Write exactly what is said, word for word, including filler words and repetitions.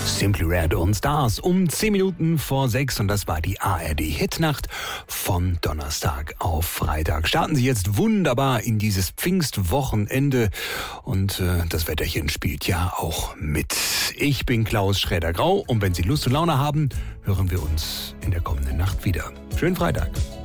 Simply Red und Stars um zehn Minuten vor sechs und das war die A R D-Hitnacht von Donnerstag auf Freitag. Starten Sie jetzt wunderbar in dieses Pfingstwochenende und äh, das Wetterchen spielt ja auch mit. Ich bin Klaus Schräder-Grau und wenn Sie Lust und Laune haben, hören wir uns in der kommenden Nacht wieder. Schönen Freitag.